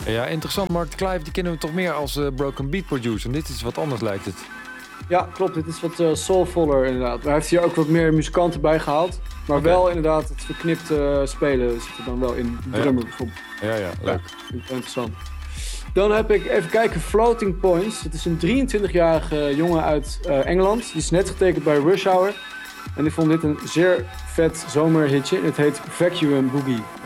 Ja, interessant. Mark de Clive, die kennen we toch meer als broken beat producer. En dit is wat anders, lijkt het. Ja, klopt. Dit is wat soulvoller inderdaad. Maar hij heeft hier ook wat meer muzikanten bij gehaald. Maar wel inderdaad het verknipte spelen zit er dan wel in. Drummer bijvoorbeeld. Ja, leuk. Vind ik interessant. Dan heb ik, even kijken, Floating Points. Het is een 23-jarige jongen uit Engeland. Die is net getekend bij Rush Hour. En ik vond dit een zeer vet zomerhitje. Het heet Vacuum Boogie.